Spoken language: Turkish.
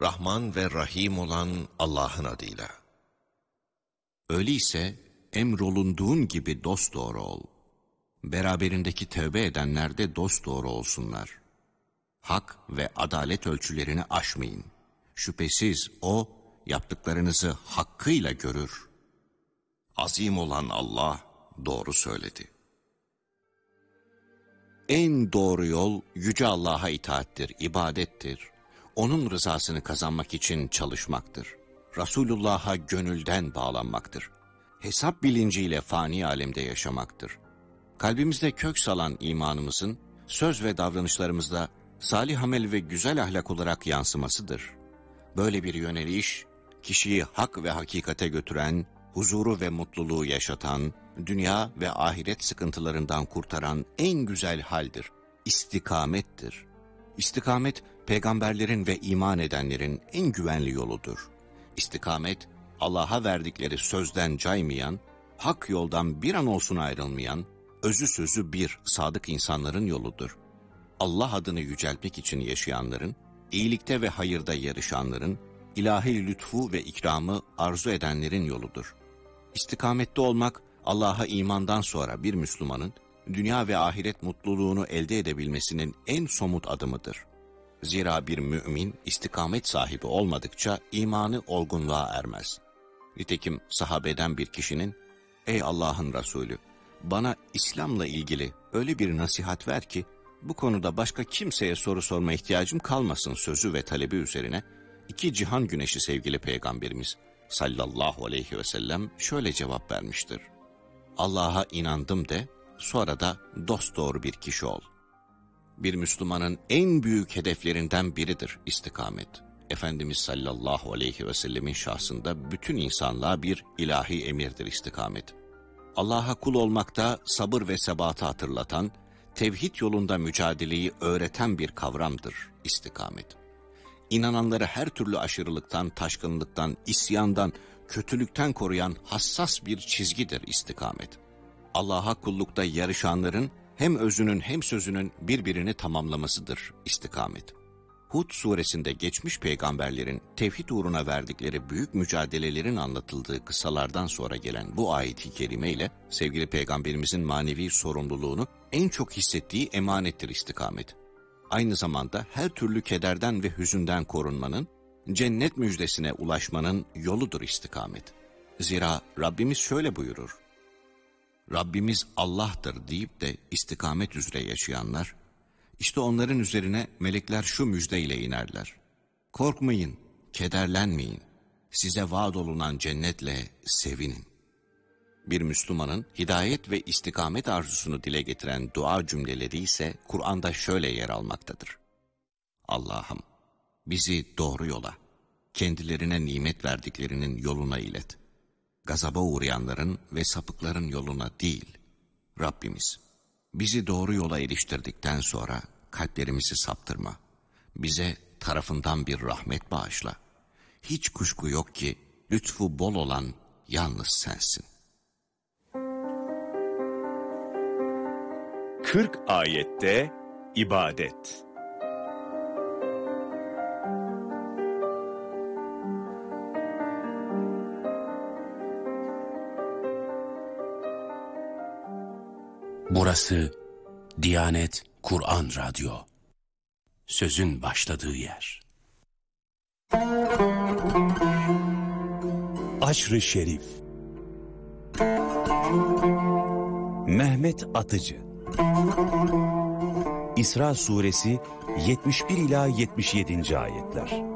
Rahman ve Rahim olan Allah'ın adıyla. Öyleyse emrolunduğun gibi dosdoğru ol. Beraberindeki tövbe edenler de dosdoğru olsunlar. Hak ve adalet ölçülerini aşmayın. Şüphesiz O yaptıklarınızı hakkıyla görür. Azim olan Allah doğru söyledi. En doğru yol Yüce Allah'a itaattir, ibadettir. Onun rızasını kazanmak için çalışmaktır. Resulullah'a gönülden bağlanmaktır. Hesap bilinciyle fani alemde yaşamaktır. Kalbimizde kök salan imanımızın söz ve davranışlarımızda salih amel ve güzel ahlak olarak yansımasıdır. Böyle bir yöneliş, kişiyi hak ve hakikate götüren, huzuru ve mutluluğu yaşatan, dünya ve ahiret sıkıntılarından kurtaran en güzel haldir, istikamettir. İstikamet, peygamberlerin ve iman edenlerin en güvenli yoludur. İstikamet, Allah'a verdikleri sözden caymayan, hak yoldan bir an olsun ayrılmayan, özü sözü bir sadık insanların yoludur. Allah adını yüceltmek için yaşayanların, iyilikte ve hayırda yarışanların, ilahi lütfu ve ikramı arzu edenlerin yoludur. İstikamette olmak, Allah'a imandan sonra bir Müslümanın, dünya ve ahiret mutluluğunu elde edebilmesinin en somut adımıdır. Zira bir mümin, istikamet sahibi olmadıkça imanı olgunluğa ermez. Nitekim sahabeden bir kişinin, "Ey Allah'ın Resulü, bana İslam'la ilgili öyle bir nasihat ver ki, bu konuda başka kimseye soru sorma ihtiyacım kalmasın" sözü ve talebi üzerine, iki cihan güneşi sevgili Peygamberimiz sallallahu aleyhi ve sellem şöyle cevap vermiştir: Allah'a inandım de, sonra da dosdoğru bir kişi ol. Bir Müslümanın en büyük hedeflerinden biridir istikamet. Efendimiz sallallahu aleyhi ve sellemin şahsında bütün insanlığa bir ilahi emirdir istikamet. Allah'a kul olmakta sabır ve sebatı hatırlatan, tevhid yolunda mücadeleyi öğreten bir kavramdır istikamet. İnananları her türlü aşırılıktan, taşkınlıktan, isyandan, kötülükten koruyan hassas bir çizgidir istikamet. Allah'a kullukta yarışanların hem özünün hem sözünün birbirini tamamlamasıdır istikamet. Hud suresinde geçmiş peygamberlerin tevhid uğruna verdikleri büyük mücadelelerin anlatıldığı kıssalardan sonra gelen bu ayet-i kerime ile sevgili peygamberimizin manevi sorumluluğunu en çok hissettiği emanettir istikamet. Aynı zamanda her türlü kederden ve hüzünden korunmanın, cennet müjdesine ulaşmanın yoludur istikamet. Zira Rabbimiz şöyle buyurur: Rabbimiz Allah'tır deyip de istikamet üzere yaşayanlar, işte onların üzerine melekler şu müjdeyle inerler: korkmayın, kederlenmeyin, size vaad olunan cennetle sevinin. Bir Müslümanın hidayet ve istikamet arzusunu dile getiren dua cümleleri ise Kur'an'da şöyle yer almaktadır: Allah'ım bizi doğru yola, kendilerine nimet verdiklerinin yoluna ilet. Gazaba uğrayanların ve sapıkların yoluna değil. Rabbimiz, bizi doğru yola eriştirdikten sonra kalplerimizi saptırma. Bize tarafından bir rahmet bağışla. Hiç kuşku yok ki lütfu bol olan yalnız sensin. 40 ayette ibadet. Burası Diyanet Kur'an Radyo. Sözün başladığı yer. Aşr-ı Şerif. Mehmet Atıcı. İsra suresi 71 ila 77. ayetler.